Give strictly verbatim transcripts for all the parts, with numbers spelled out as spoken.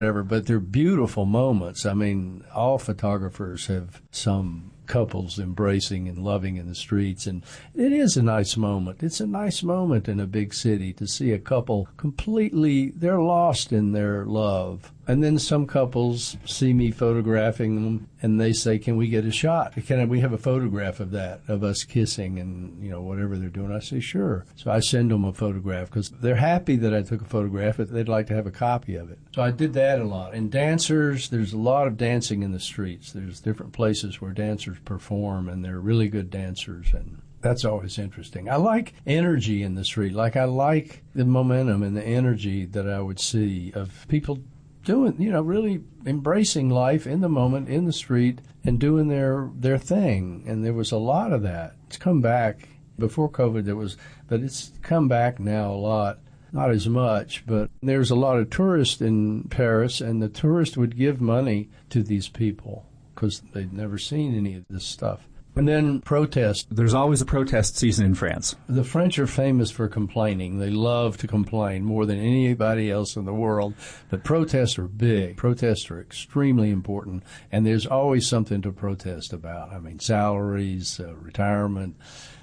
whatever, but they're beautiful moments. I mean, all photographers have some couples embracing and loving in the streets, and it is a nice moment. It's a nice moment in a big city to see a couple completely, they're lost in their love. And then some couples see me photographing them, and they say, can we get a shot? Can we have a photograph of that, of us kissing and, you know, whatever they're doing? I say, sure. So I send them a photograph because they're happy that I took a photograph, but they'd like to have a copy of it. So I did that a lot. And dancers, there's a lot of dancing in the streets. There's different places where dancers perform, and they're really good dancers, and that's always interesting. I like energy in the street. Like, I like the momentum and the energy that I would see of people doing, you know, really embracing life in the moment, in the street, and doing their their thing. And there was a lot of that. It's come back. Before COVID, there was, but it's come back now a lot. Not as much, but there's a lot of tourists in Paris, and the tourists would give money to these people because they'd never seen any of this stuff. And then protest. There's always a protest season in France. The French are famous for complaining. They love to complain more than anybody else in the world. But protests are big. Protests are extremely important. And there's always something to protest about. I mean, salaries, uh, retirement,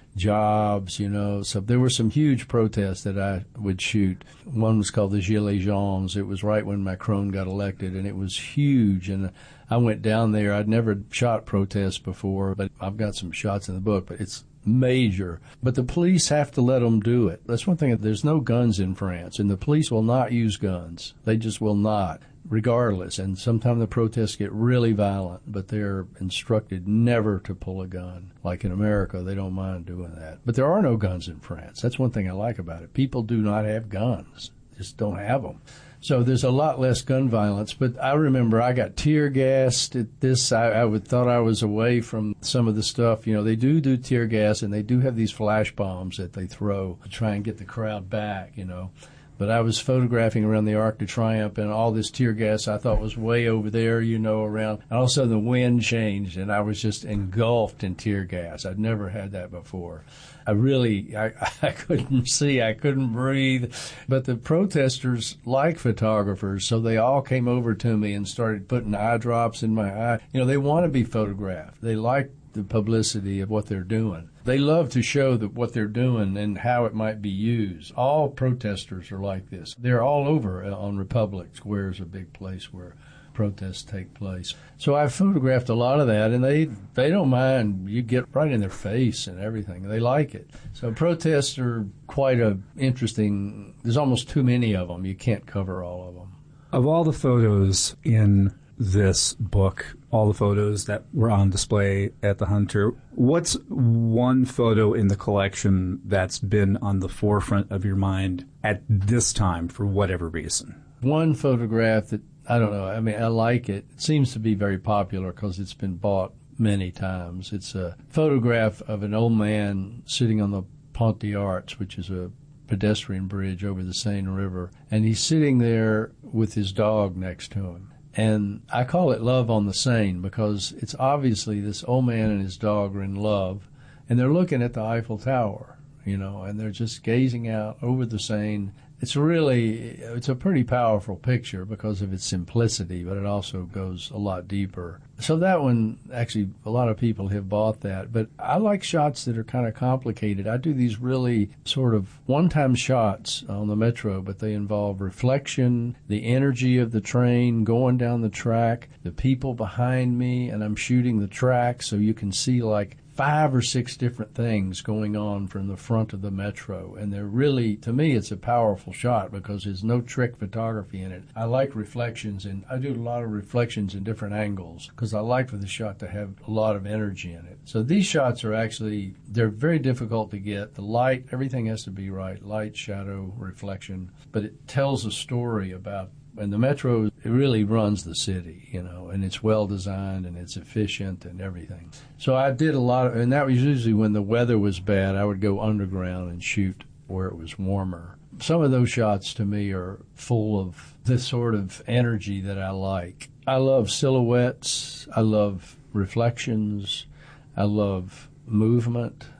jobs, you know. So there were some huge protests that I would shoot. One was called the Gilets Jaunes. It was right when Macron got elected, and it was huge. And I went down there. I'd never shot protests before, but I've got some shots in the book, but it's major. But the police have to let them do it. That's one thing. There's no guns in France, and the police will not use guns. They just will not, regardless. And sometimes the protests get really violent, but they're instructed never to pull a gun. Like in America, they don't mind doing that. But there are no guns in France. That's one thing I like about it. People do not have guns. Just don't have them. So there's a lot less gun violence. But I remember I got tear gassed at this. I, I would thought I was away from some of the stuff. You know, they do do tear gas, and they do have these flash bombs that they throw to try and get the crowd back, you know. But I was photographing around the Arc de Triomphe, and all this tear gas I thought was way over there, you know, around. And all of a sudden the wind changed, and I was just engulfed in tear gas. I'd never had that before. I really, I, I couldn't see, I couldn't breathe. But the protesters like photographers, so they all came over to me and started putting eye drops in my eye. You know, they want to be photographed. They like the publicity of what they're doing. They love to show that what they're doing and how it might be used. All protesters are like this. They're all over on Republic Square is a big place where protests take place. So I've photographed a lot of that, and they they don't mind. You get right in their face and everything. They like it. So protests are quite a interesting. There's almost too many of them. You can't cover all of them. Of all the photos in this book, all the photos that were on display at the Hunter, what's one photo in the collection that's been on the forefront of your mind at this time for whatever reason? One photograph that, I don't know, I mean, I like it. It seems to be very popular because it's been bought many times. It's a photograph of an old man sitting on the Pont des Arts, which is a pedestrian bridge over the Seine River, and he's sitting there with his dog next to him. And I call it Love on the Seine because it's obviously this old man and his dog are in love, and they're looking at the Eiffel Tower, you know, and they're just gazing out over the Seine. It's really, it's a pretty powerful picture because of its simplicity, but it also goes a lot deeper. So that one, actually, a lot of people have bought that. But I like shots that are kind of complicated. I do these really sort of one-time shots on the Metro, but they involve reflection, the energy of the train going down the track, the people behind me, and I'm shooting the track so you can see like five or six different things going on from the front of the Metro. And they're really, to me, it's a powerful shot because there's no trick photography in it. I like reflections, and I do a lot of reflections in different angles because I like for the shot to have a lot of energy in it. So these shots are actually, they're very difficult to get. The light, everything has to be right, light, shadow, reflection. But it tells a story about, and the Metro, it really runs the city, you know, and it's well designed and it's efficient and everything. So I did a lot of, and that was usually when the weather was bad, I would go underground and shoot where it was warmer. Some of those shots to me are full of this sort of energy that I like. I love silhouettes. I love reflections. I love movement.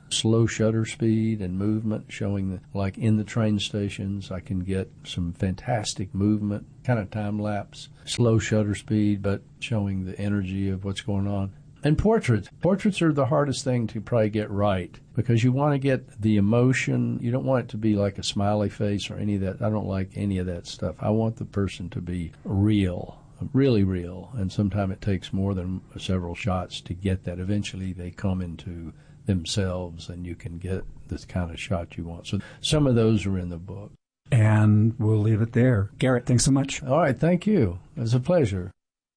slow shutter speed and movement, showing the, like in the train stations, I can get some fantastic movement, kind of time lapse, slow shutter speed, but showing the energy of what's going on. And portraits. Portraits are the hardest thing to probably get right because you want to get the emotion. You don't want it to be like a smiley face or any of that. I don't like any of that stuff. I want the person to be real, really real. And sometimes it takes more than several shots to get that. Eventually they come into themselves and you can get this kind of shot you want. So some of those are in the book. And we'll leave it there. Garrett, thanks so much. All right, thank you. It was a pleasure.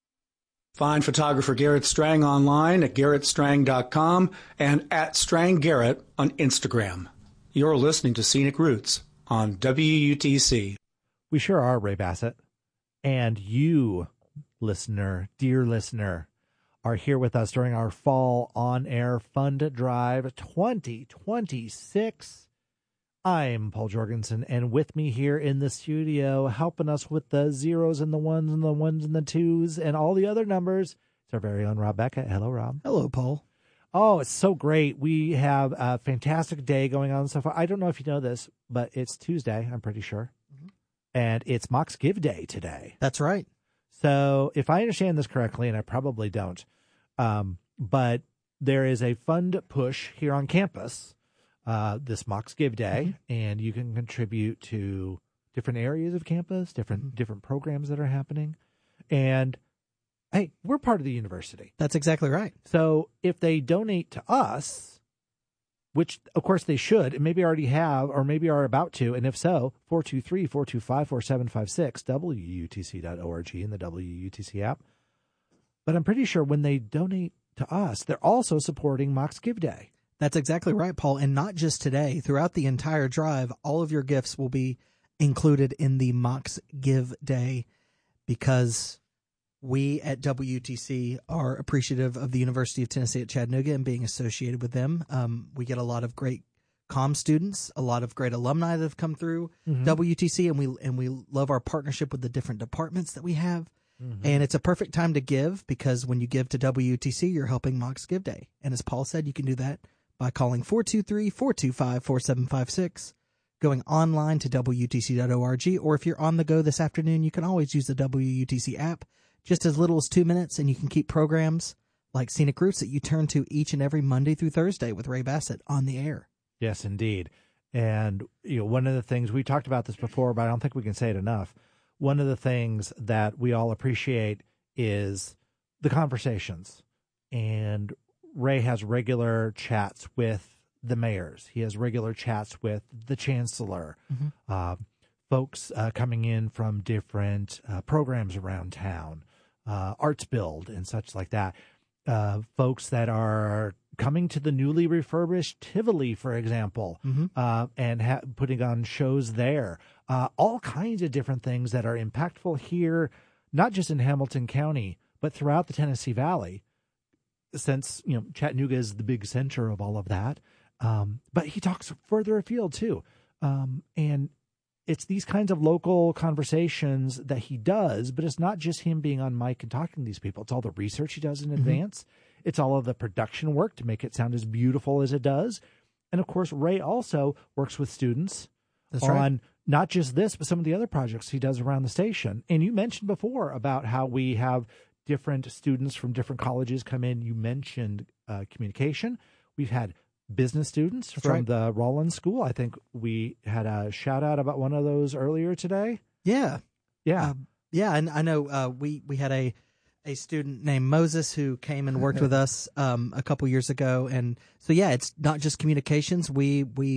Find photographer Garrett Strang online at garrett strang dot com and at Strang Garrett on Instagram. You're listening to Scenic Roots on W U T C. We sure are, Ray Bassett. And you, listener, dear listener, are here with us during our Fall On-Air Fund Drive twenty twenty-six. I'm Paul Jorgensen, and with me here in the studio, helping us with the zeros and the ones and the ones and the twos and all the other numbers, it's our very own Rob Beckett. Hello, Rob. Hello, Paul. Oh, it's so great. We have a fantastic day going on so far. I don't know if you know this, but it's Tuesday, I'm pretty sure. Mm-hmm. And it's Mox Give Day today. That's right. So if I understand this correctly, and I probably don't, um, but there is a fund push here on campus uh, this Mox Give Day, mm-hmm. and you can contribute to different areas of campus, different mm-hmm. different programs that are happening. And, hey, we're part of the university. That's exactly right. So if they donate to us, which, of course, they should, and maybe already have, or maybe are about to, and if so, four two three, four two five, four seven five six, W U T C dot org in the W U T C app. But I'm pretty sure when they donate to us, they're also supporting Mox Give Day. That's exactly right, Paul. And not just today. Throughout the entire drive, all of your gifts will be included in the Mox Give Day because we at W U T C are appreciative of the University of Tennessee at Chattanooga and being associated with them. Um, we get a lot of great comm students, a lot of great alumni that have come through mm-hmm. W U T C, and we and we love our partnership with the different departments that we have. Mm-hmm. And it's a perfect time to give because when you give to W U T C, you're helping Mox Give Day. And as Paul said, you can do that by calling four two three, four two five, four seven five six, going online to W U T C dot org, or if you're on the go this afternoon, you can always use the W U T C app, just as little as two minutes, and you can keep programs like Scenic Roots that you turn to each and every Monday through Thursday with Ray Bassett on the air. Yes, indeed. And you know, one of the things, we talked about this before, but I don't think we can say it enough. One of the things that we all appreciate is the conversations. And Ray has regular chats with the mayors. He has regular chats with the chancellor, mm-hmm. uh, folks uh, coming in from different uh, programs around town, uh, Arts Build and such like that. Uh, folks that are coming to the newly refurbished Tivoli, for example, mm-hmm. uh, and ha- putting on shows there. Uh, all kinds of different things that are impactful here, not just in Hamilton County, but throughout the Tennessee Valley, since, you know, Chattanooga is the big center of all of that. Um, but he talks further afield too. Um, and it's these kinds of local conversations that he does, but it's not just him being on mic and talking to these people. It's all the research he does in mm-hmm. advance. It's all of the production work to make it sound as beautiful as it does. And of course, Ray also works with students That's on right. not just this, but some of the other projects he does around the station. And you mentioned before about how we have different students from different colleges come in. You mentioned uh, communication. We've had business students That's from right. the Rollins School. I think we had a shout out about one of those earlier today. Yeah. Yeah. Uh, yeah. And I know uh, we, we had a, a student named Moses who came and worked with us um, a couple years ago. And so, yeah, it's not just communications. We, we,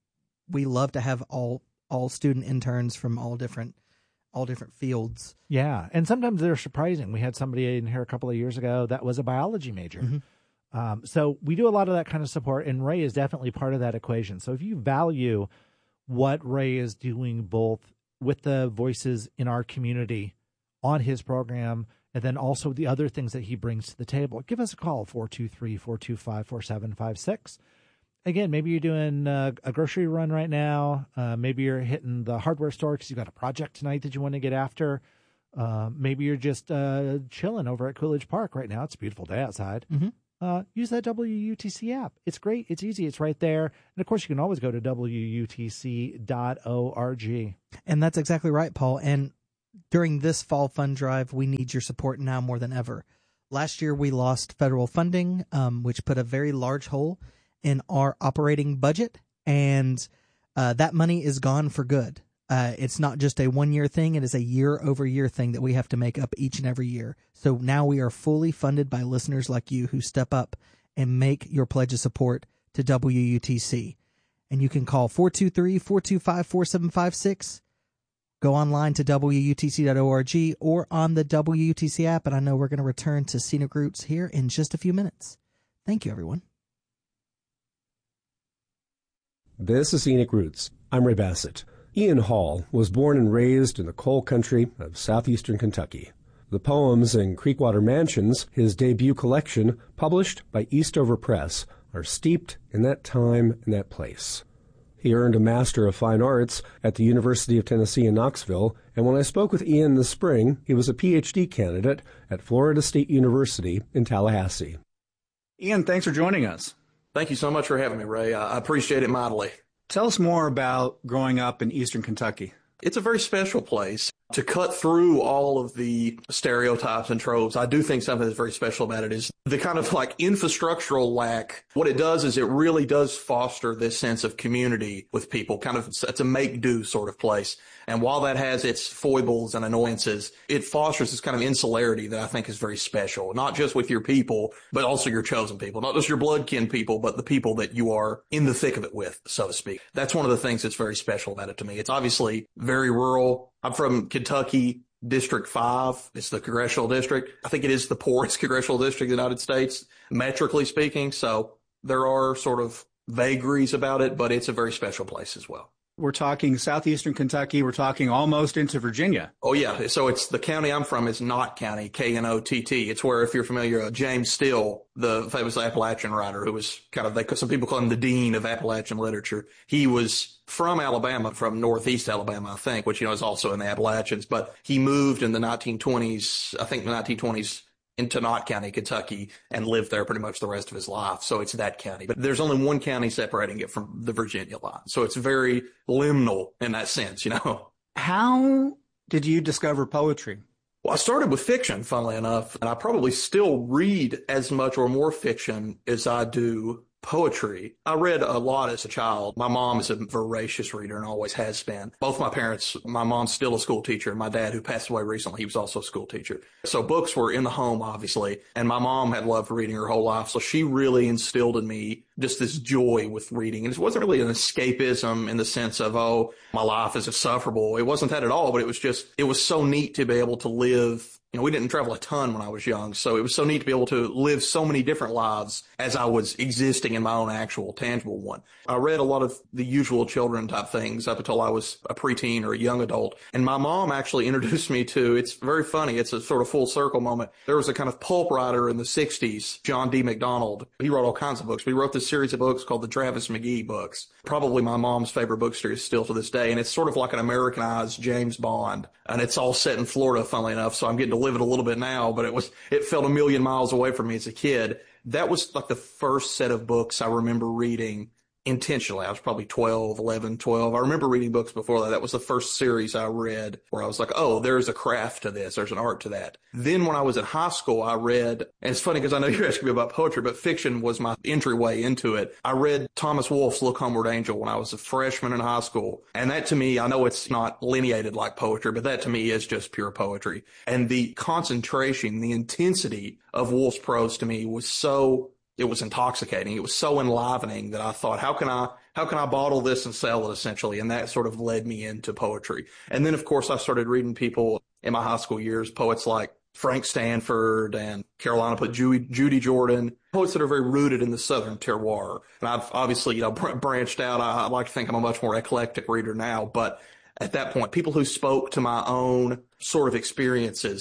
we love to have all, all student interns from all different all different fields. Yeah. And sometimes they're surprising. We had somebody in here a couple of years ago that was a biology major. Mm-hmm. Um, so we do a lot of that kind of support, and Ray is definitely part of that equation. So if you value what Ray is doing both with the voices in our community on his program, and then also the other things that he brings to the table, give us a call, four two three, four two five, four seven five six. Again, maybe you're doing uh, a grocery run right now. Uh, maybe you're hitting the hardware store because you've got a project tonight that you want to get after. Uh, maybe you're just uh, chilling over at Coolidge Park right now. It's a beautiful day outside. Mm-hmm. uh, use that W U T C app. It's great. It's easy. It's right there. And of course, you can always go to W U T C dot org. And that's exactly right, Paul. And during this fall fund drive, we need your support now more than ever. Last year, we lost federal funding, um, which put a very large hole in our operating budget, and uh, that money is gone for good. Uh, it's not just a one-year thing. It is a year-over-year thing that we have to make up each and every year. So now we are fully funded by listeners like you who step up and make your pledge of support to W U T C. And you can call four two three, four two five, four seven five six. Go online to W U T C dot org or on the W U T C app. And I know we're going to return to Scenic Roots here in just a few minutes. Thank you, everyone. This is Scenic Roots. I'm Ray Bassett. Ian Hall was born and raised in the coal country of southeastern Kentucky. The poems in Creekwater Mansions, his debut collection, published by Eastover Press, are steeped in that time and that place. He earned a Master of Fine Arts at the University of Tennessee in Knoxville, and when I spoke with Ian this spring, he was a P H D candidate at Florida State University in Tallahassee. Ian, thanks for joining us. Thank you so much for having me, Ray. I appreciate it mightily. Tell us more about growing up in eastern Kentucky. It's a very special place. To cut through all of the stereotypes and tropes, I do think something that's very special about it is the kind of like infrastructural lack. What it does is it really does foster this sense of community with people. Kind of, it's a make-do sort of place. And while that has its foibles and annoyances, it fosters this kind of insularity that I think is very special, not just with your people, but also your chosen people, not just your blood-kin people, but the people that you are in the thick of it with, so to speak. That's one of the things that's very special about it to me. It's obviously very rural. I'm from Kentucky, District five. It's the congressional district. I think it is the poorest congressional district in the United States, metrically speaking. So there are sort of vagaries about it, but it's a very special place as well. We're talking southeastern Kentucky. We're talking almost into Virginia. Oh, yeah. So it's the county I'm from is Knott County, K N O T T. It's where, if you're familiar, uh, James Still, the famous Appalachian writer who was kind of, they, some people call him the dean of Appalachian literature. He was from Alabama, from northeast Alabama, I think, which, you know, is also in the Appalachians. But he moved in the nineteen twenties, I think the nineteen twenties, into Knott County, Kentucky, and lived there pretty much the rest of his life. So it's that county. But there's only one county separating it from the Virginia line. So it's very liminal in that sense, you know. How did you discover poetry? Well, I started with fiction, funnily enough, and I probably still read as much or more fiction as I do poetry. I read a lot as a child. My mom is a voracious reader and always has been. Both my parents, my mom's still a school teacher, and my dad, who passed away recently, he was also a school teacher. So books were in the home, obviously, and my mom had loved reading her whole life. So she really instilled in me just this joy with reading. And it wasn't really an escapism in the sense of, oh, my life is insufferable. It wasn't that at all, but it was just, it was so neat to be able to live. You know, we didn't travel a ton when I was young, so it was so neat to be able to live so many different lives as I was existing in my own actual tangible one. I read a lot of the usual children type things up until I was a preteen or a young adult. And my mom actually introduced me to, it's very funny, it's a sort of full circle moment. There was a kind of pulp writer in the sixties, John D. MacDonald. He wrote all kinds of books, but he wrote this series of books called the Travis McGee books. Probably my mom's favorite book series still to this day. And it's sort of like an Americanized James Bond. And it's all set in Florida, funnily enough, so I'm getting to live it a little bit now, but it was, it felt a million miles away from me as a kid. That was like the first set of books I remember reading intentionally. I was probably twelve, eleven, twelve. I remember reading books before that. That was the first series I read where I was like, oh, there's a craft to this. There's an art to that. Then when I was in high school, I read, and it's funny because I know you're asking me about poetry, but fiction was my entryway into it. I read Thomas Wolfe's Look Homeward Angel when I was a freshman in high school. And that to me, I know it's not lineated like poetry, but that to me is just pure poetry. And the concentration, the intensity of Wolfe's prose to me was so It was intoxicating. It was so enlivening that I thought, how can I, how can I bottle this and sell it essentially? And that sort of led me into poetry. And then of course I started reading people in my high school years, poets like Frank Stanford and Carolina put Judy, Judy Jordan, poets that are very rooted in the Southern terroir. And I've obviously, you know, br- branched out. I, I like to think I'm a much more eclectic reader now, but at that point, people who spoke to my own sort of experiences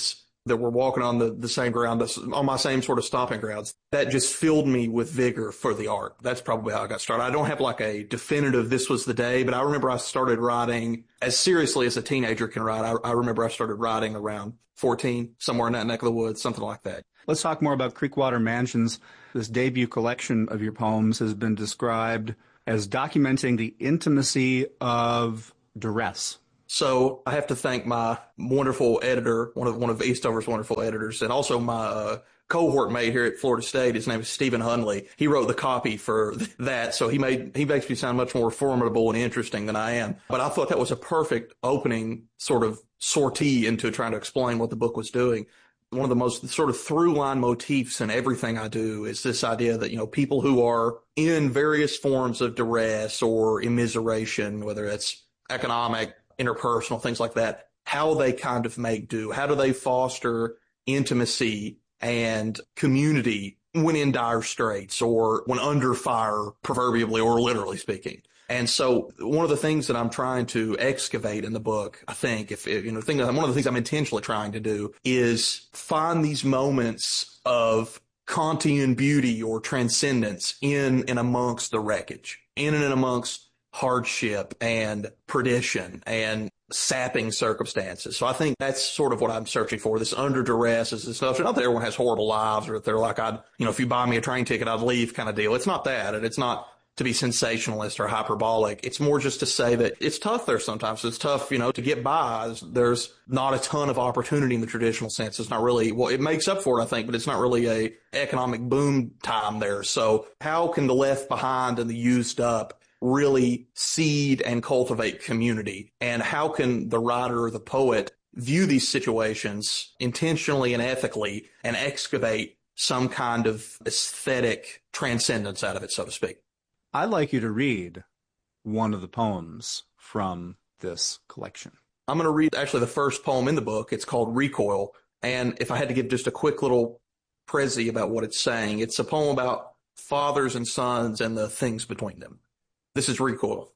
that were walking on the, the same ground, on my same sort of stomping grounds. That just filled me with vigor for the art. That's probably how I got started. I don't have like a definitive, this was the day, but I remember I started writing as seriously as a teenager can write. I, I remember I started writing around fourteen, somewhere in that neck of the woods, something like that. Let's talk more about Creekwater Mansions. This debut collection of your poems has been described as documenting the intimacy of duress. So I have to thank my wonderful editor, one of one of Eastover's wonderful editors, and also my uh, cohort mate here at Florida State. His name is Stephen Hunley. He wrote the copy for that, so he made he makes me sound much more formidable and interesting than I am. But I thought that was a perfect opening sort of sortie into trying to explain what the book was doing. One of the most sort of through line motifs in everything I do is this idea that, you know, people who are in various forms of duress or immiseration, whether it's economic, interpersonal, things like that, how they kind of make do. How do they foster intimacy and community when in dire straits or when under fire, proverbially or literally speaking? And so one of the things that I'm trying to excavate in the book, I think, if, if you know, thing, one of the things I'm intentionally trying to do is find these moments of Kantian beauty or transcendence in and amongst the wreckage, in and amongst hardship and perdition and sapping circumstances. So I think that's sort of what I'm searching for. This under duress is this stuff. Not that everyone has horrible lives or that they're like, I'd, you know, if you buy me a train ticket, I'd leave kind of deal. It's not that. And it's not to be sensationalist or hyperbolic. It's more just to say that it's tough there sometimes. It's tough, you know, to get by. There's not a ton of opportunity in the traditional sense. It's not really, well, it makes up for it, I think, but it's not really a economic boom time there. So how can the left behind and the used up really seed and cultivate community? And how can the writer or the poet view these situations intentionally and ethically and excavate some kind of aesthetic transcendence out of it, so to speak? I'd like you to read one of the poems from this collection. I'm going to read actually the first poem in the book. It's called Recoil. And if I had to give just a quick little prezi about what it's saying, it's a poem about fathers and sons and the things between them. This is Recoil.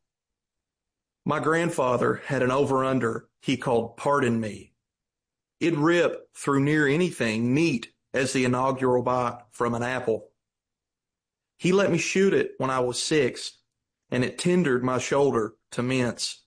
My grandfather had an over-under he called Pardon Me. It'd rip through near anything neat as the inaugural bite from an apple. He let me shoot it when I was six, and it tendered my shoulder to mince.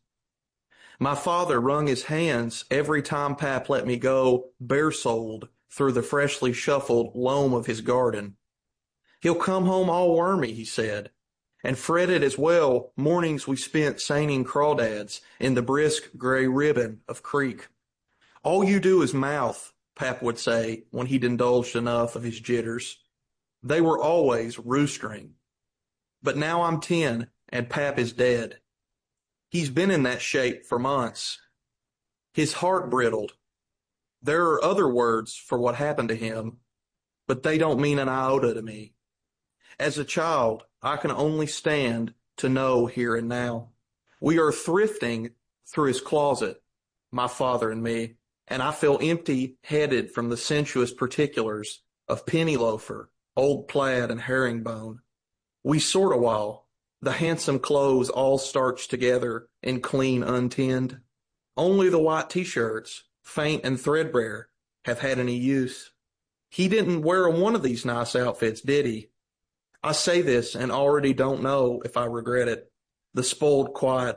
My father wrung his hands every time Pap let me go bare-souled through the freshly shuffled loam of his garden. He'll come home all wormy, he said, and fretted as well mornings we spent seining crawdads in the brisk gray ribbon of creek. All you do is mouth, Pap would say when he'd indulged enough of his jitters. They were always roostering. But now I'm ten and Pap is dead. He's been in that shape for months. His heart brittled. There are other words for what happened to him, but they don't mean an iota to me. As a child, I can only stand to know here and now. We are thrifting through his closet, my father and me, and I feel empty-headed from the sensuous particulars of penny loafer, old plaid, and herringbone. We sort a while, the handsome clothes all starched together and clean untinned. Only the white T-shirts, faint and threadbare, have had any use. He didn't wear one of these nice outfits, did he? I say this and already don't know if I regret it. The spoiled quiet.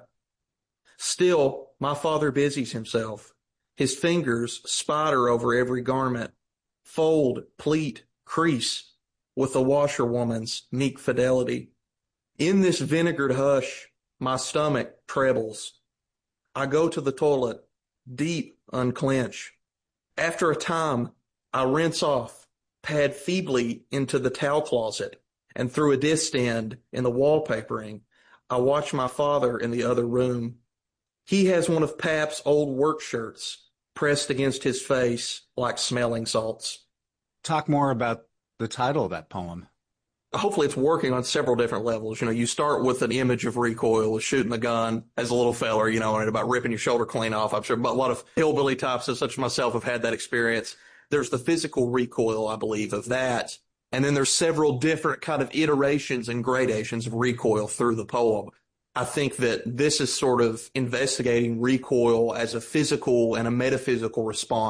Still, my father busies himself. His fingers spider over every garment, fold, pleat, crease, with the washerwoman's meek fidelity. In this vinegared hush, my stomach trebles. I go to the toilet, deep unclench. After a time, I rinse off, pad feebly into the towel closet, and through a distend in the wallpapering, I watch my father in the other room. He has one of Pap's old work shirts pressed against his face like smelling salts. Talk more about the title of that poem. Hopefully it's working on several different levels. You know, you start with an image of recoil, shooting the gun as a little feller, you know, and about ripping your shoulder clean off. I'm sure a lot of hillbilly types such as myself have had that experience. There's the physical recoil, I believe, of that. And then there's several different kind of iterations and gradations of recoil through the poem. I think that this is sort of investigating recoil as a physical and a metaphysical response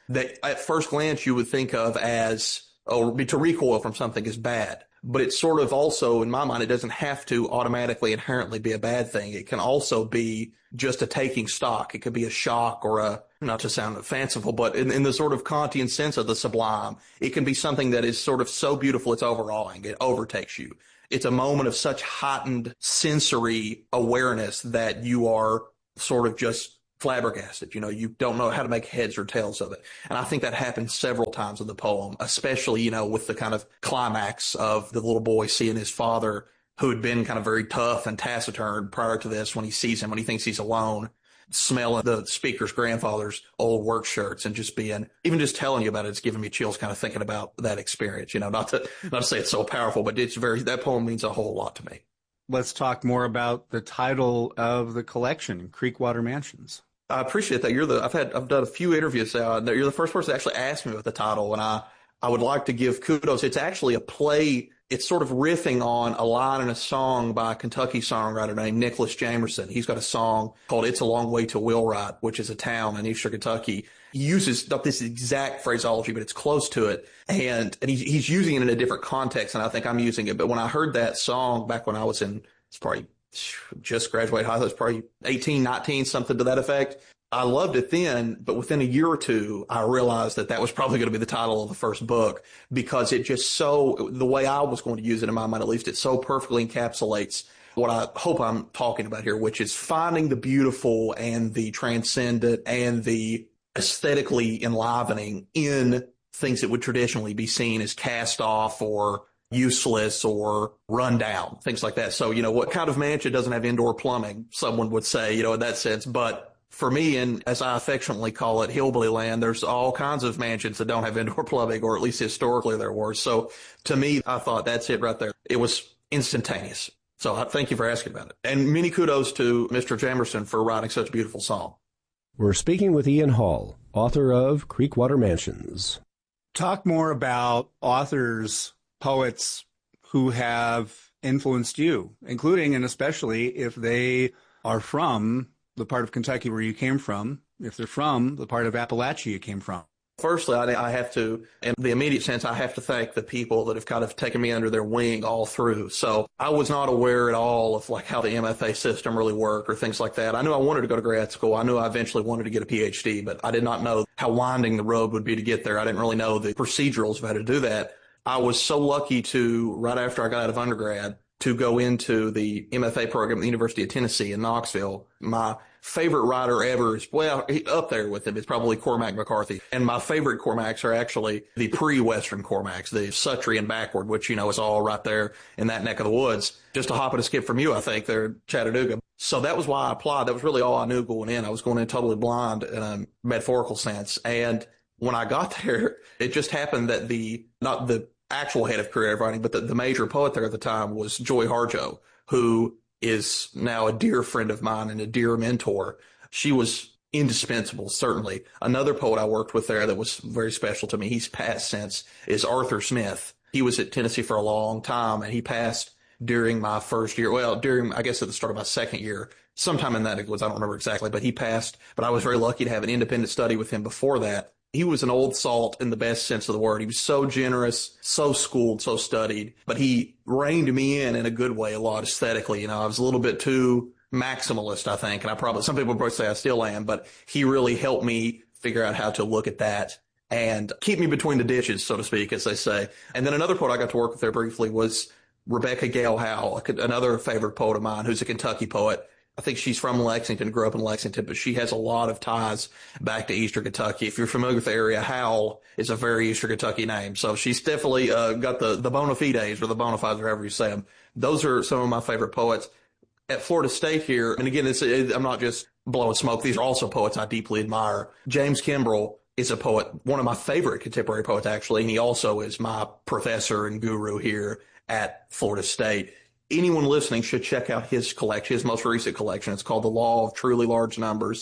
that at first glance you would think of as, oh, to recoil from something is bad. But it's sort of also, in my mind, it doesn't have to automatically inherently be a bad thing. It can also be just a taking stock. It could be a shock or a, not to sound fanciful, but in, in the sort of Kantian sense of the sublime, it can be something that is sort of so beautiful it's overawing. It overtakes you. It's a moment of such heightened sensory awareness that you are sort of just flabbergasted. You know, you don't know how to make heads or tails of it. And I think that happens several times in the poem, especially, you know, with the kind of climax of the little boy seeing his father, who had been kind of very tough and taciturn prior to this, when he sees him, when he thinks he's alone, smelling the speaker's grandfather's old work shirts and just being, even just telling you about it, it's giving me chills kind of thinking about that experience. You know, not to, not to say it's so powerful, but it's very, that poem means a whole lot to me. Let's talk more about the title of the collection, Creekwater Mansions. I appreciate that. You're the, I've had, I've done a few interviews now. You're the first person to actually ask me about the title, and I, I would like to give kudos. It's actually a play. It's sort of riffing on a line in a song by a Kentucky songwriter named Nicholas Jamerson. He's got a song called It's a Long Way to Wheelwright, which is a town in eastern Kentucky. He uses not this exact phraseology, but it's close to it. And, and he's, he's using it in a different context, and I think I'm using it. But when I heard that song back when I was in, it's probably just graduated high school, it's probably eighteen, nineteen, something to that effect. I loved it then, but within a year or two, I realized that that was probably going to be the title of the first book, because it just so, the way I was going to use it in my mind, at least, it so perfectly encapsulates what I hope I'm talking about here, which is finding the beautiful and the transcendent and the aesthetically enlivening in things that would traditionally be seen as cast off or useless or run down, things like that. So, you know, what kind of mansion doesn't have indoor plumbing? Someone would say, you know, in that sense. But for me, and as I affectionately call it, hillbilly land, there's all kinds of mansions that don't have indoor plumbing, or at least historically there were. So to me, I thought that's it right there. It was instantaneous. So I thank you for asking about it. And many kudos to Mister Jamerson for writing such a beautiful song. We're speaking with Ian Hall, author of Creekwater Mansions. Talk more about authors, poets who have influenced you, including and especially if they are from the part of Kentucky where you came from, if they're from the part of Appalachia you came from. Firstly, I, I have to, in the immediate sense, I have to thank the people that have kind of taken me under their wing all through. So I was not aware at all of like how the M F A system really worked or things like that. I knew I wanted to go to grad school. I knew I eventually wanted to get a P H D, but I did not know how winding the road would be to get there. I didn't really know the procedurals of how to do that. I was so lucky to, right after I got out of undergrad, to go into the M F A program at the University of Tennessee in Knoxville. My favorite writer ever is, well, up there with him, it's probably Cormac McCarthy. And my favorite Cormacs are actually the pre-Western Cormacs, the Suttree and backward, which, you know, is all right there in that neck of the woods. Just a hop and a skip from you, I think, there in Chattanooga. So that was why I applied. That was really all I knew going in. I was going in totally blind in a metaphorical sense. And when I got there, it just happened that the, not the actual head of creative writing, but the, the major poet there at the time was Joy Harjo, who is now a dear friend of mine and a dear mentor. She was indispensable, certainly. Another poet I worked with there that was very special to me, he's passed since, is Arthur Smith. He was at Tennessee for a long time, and he passed during my first year. Well, during, I guess at the start of my second year, sometime in that it was, I don't remember exactly, but he passed. But I was very lucky to have an independent study with him before that. He was an old salt in the best sense of the word. He was so generous, so schooled, so studied, but he reined me in in a good way a lot aesthetically. You know, I was a little bit too maximalist, I think, and I probably, some people probably say I still am, but he really helped me figure out how to look at that and keep me between the ditches, so to speak, as they say. And then another poet I got to work with there briefly was Rebecca Gale Howell, another favorite poet of mine who's a Kentucky poet. I think she's from Lexington, grew up in Lexington, but she has a lot of ties back to Eastern Kentucky. If you're familiar with the area, Howell is a very Eastern Kentucky name. So she's definitely uh, got the, the bona fides or the bona fides, or however you say them. Those are some of my favorite poets. At Florida State here, and again, it's, it, I'm not just blowing smoke. These are also poets I deeply admire. James Kimbrell is a poet, one of my favorite contemporary poets, actually, and he also is my professor and guru here at Florida State. Anyone listening should check out his collection, his most recent collection. It's called The Law of Truly Large Numbers.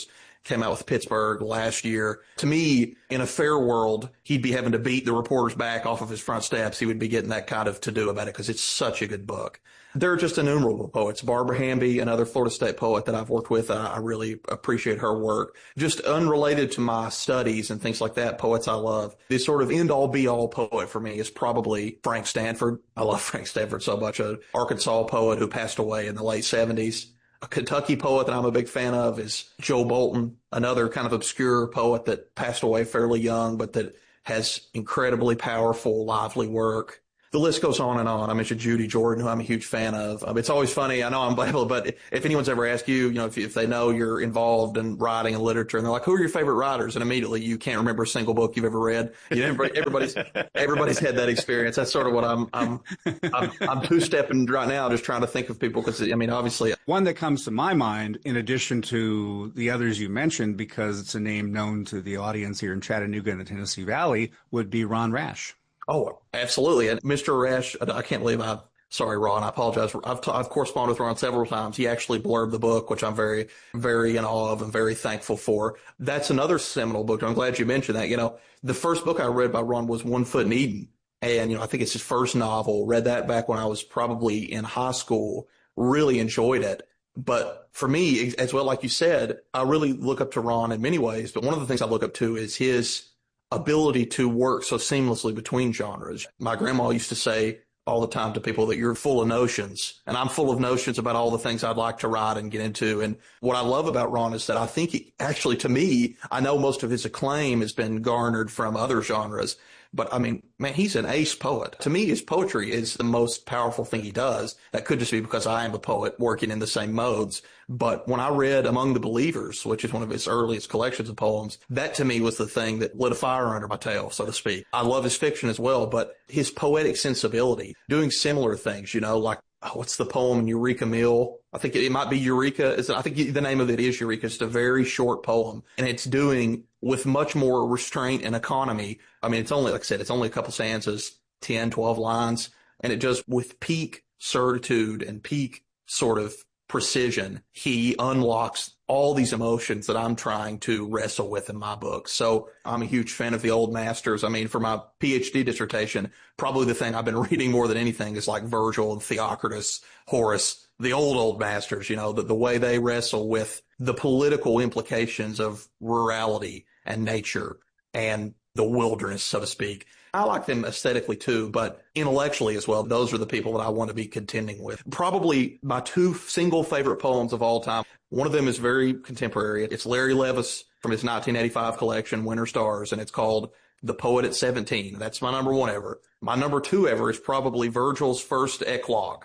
came out with Pittsburgh last year. To me, in a fair world, he'd be having to beat the reporters back off of his front steps. He would be getting that kind of to-do about it because it's such a good book. There are just innumerable poets. Barbara Hamby, another Florida State poet that I've worked with, I, I really appreciate her work. Just unrelated to my studies and things like that, poets I love. The sort of end-all be-all poet for me is probably Frank Stanford. I love Frank Stanford so much, an Arkansas poet who passed away in the late seventies. A Kentucky poet that I'm a big fan of is Joe Bolton, another kind of obscure poet that passed away fairly young, but that has incredibly powerful, lively work. The list goes on and on. I mentioned Judy Jordan, who I'm a huge fan of. Um, it's always funny. I know I'm Bible, but if anyone's ever asked you, you know, if, if they know you're involved in writing and literature, and they're like, "Who are your favorite writers?" and immediately you can't remember a single book you've ever read. You know, everybody's everybody's had that experience. That's sort of what I'm I'm I'm, I'm two-stepping right now, just trying to think of people because I mean, obviously, one that comes to my mind, in addition to the others you mentioned, because it's a name known to the audience here in Chattanooga and the Tennessee Valley, would be Ron Rash. Oh, absolutely. And Mister Rash, I can't believe I, sorry, Ron, I apologize. I've, t- I've corresponded with Ron several times. He actually blurbed the book, which I'm very, very in awe of and very thankful for. That's another seminal book. I'm glad you mentioned that. You know, the first book I read by Ron was One Foot in Eden. And, you know, I think it's his first novel. Read that back when I was probably in high school. Really enjoyed it. But for me, as well, like you said, I really look up to Ron in many ways. But one of the things I look up to is his ability to work so seamlessly between genres. My grandma used to say all the time to people that you're full of notions, and I'm full of notions about all the things I'd like to write and get into. And what I love about Ron is that I think he, actually, to me, I know most of his acclaim has been garnered from other genres, but I mean, man, he's an ace poet. To me, his poetry is the most powerful thing he does. That could just be because I am a poet working in the same modes. But when I read Among the Believers, which is one of his earliest collections of poems, that to me was the thing that lit a fire under my tail, so to speak. I love his fiction as well, but his poetic sensibility, doing similar things, you know, like, oh, what's the poem, Eureka Mill? I think it, it might be Eureka. I think the name of it is Eureka. It's a very short poem, and it's doing with much more restraint and economy. I mean, it's only, like I said, it's only a couple stanzas, ten, twelve lines, and it just, with peak certitude and peak sort of precision, he unlocks all these emotions that I'm trying to wrestle with in my book. So I'm a huge fan of the old masters. I mean, for my PhD dissertation, probably the thing I've been reading more than anything is like Virgil and Theocritus, Horace, the old, old masters, you know, the, the way they wrestle with the political implications of rurality and nature and the wilderness, so to speak. I like them aesthetically too, but intellectually as well. Those are the people that I want to be contending with. Probably my two single favorite poems of all time. One of them is very contemporary. It's Larry Levis from his nineteen eighty-five collection, Winter Stars, and it's called The Poet at seventeen. That's my number one ever. My number two ever is probably Virgil's first eclogue.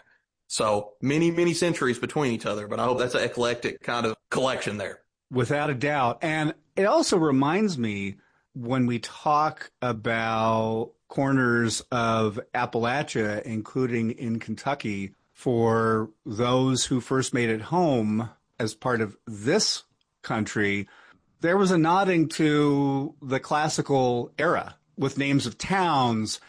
So many, many centuries between each other, but I hope that's an eclectic kind of collection there. Without a doubt. And it also reminds me, when we talk about corners of Appalachia, including in Kentucky, for those who first made it home as part of this country, there was a nodding to the classical era with names of towns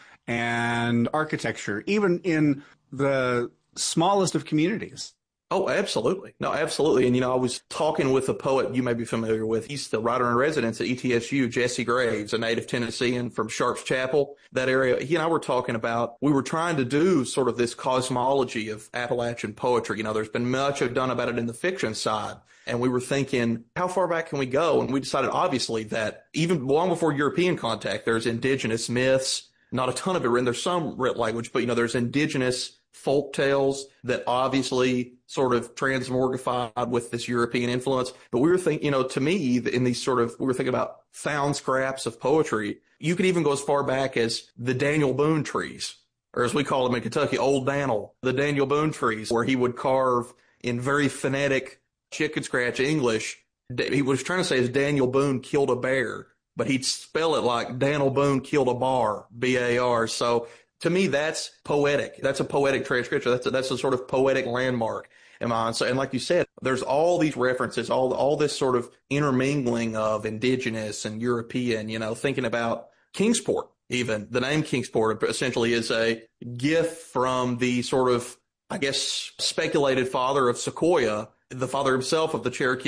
and architecture, even in the smallest of communities. Oh, absolutely. No, absolutely. And, you know, I was talking with a poet you may be familiar with. He's the writer in residence at E T S U, Jesse Graves, a native Tennessean from Sharps Chapel, that area. He and I were talking about, we were trying to do sort of this cosmology of Appalachian poetry. You know, there's been much done about it in the fiction side. And we were thinking, how far back can we go? And we decided, obviously, that even long before European contact, there's indigenous myths, not a ton of it written. There's some written language, but, you know, there's indigenous folk tales that obviously sort of transmogrified with this European influence. But we were thinking, you know, to me, in these sort of, we were thinking about found scraps of poetry. You could even go as far back as the Daniel Boone trees, or as we call them in Kentucky, Old Dan'l, the Daniel Boone trees, where he would carve in very phonetic chicken scratch English. He was trying to say is Daniel Boone killed a bear, but he'd spell it like Daniel Boone killed a bar, B A R. So to me, that's poetic. That's a poetic transcription. That's a, that's a sort of poetic landmark. And, so, and like you said, there's all these references, all all this sort of intermingling of indigenous and European, you know, thinking about Kingsport, even. The name Kingsport essentially is a gift from the sort of, I guess, speculated father of Sequoia, the father himself of the Cherokee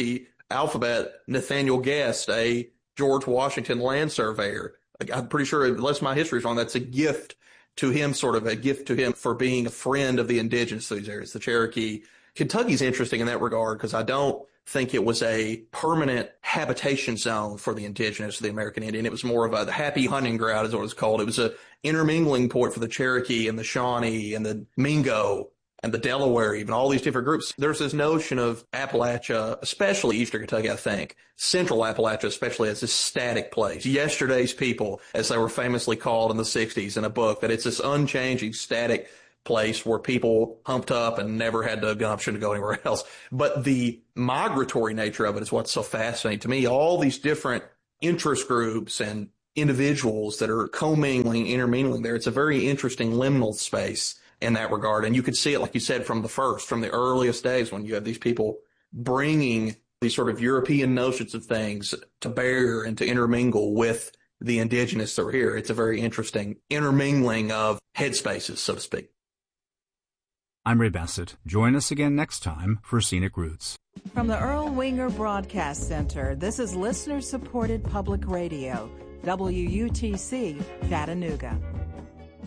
alphabet, Nathaniel Guest, a George Washington land surveyor. I'm pretty sure, unless my history is wrong, that's a gift to him, sort of a gift to him for being a friend of the indigenous to these areas, the Cherokee. Kentucky's interesting in that regard because I don't think it was a permanent habitation zone for the indigenous, the American Indian. It was more of a the happy hunting ground is what it was called. It was a intermingling point for the Cherokee and the Shawnee and the Mingo and the Delaware, even all these different groups. There's this notion of Appalachia, especially Eastern Kentucky, I think, Central Appalachia especially, as this static place. Yesterday's people, as they were famously called in the sixties in a book, that it's this unchanging, static place where people humped up and never had the gumption to go anywhere else. But the migratory nature of it is what's so fascinating to me. All these different interest groups and individuals that are commingling, intermingling there. It's a very interesting liminal space in that regard. And you could see it, like you said, from the first, from the earliest days when you have these people bringing these sort of European notions of things to bear and to intermingle with the indigenous that were here. It's a very interesting intermingling of headspaces, so to speak. I'm Ray Bassett. Join us again next time for Scenic Roots. From the Earl Winger Broadcast Center, this is listener-supported public radio, W U T C, Chattanooga.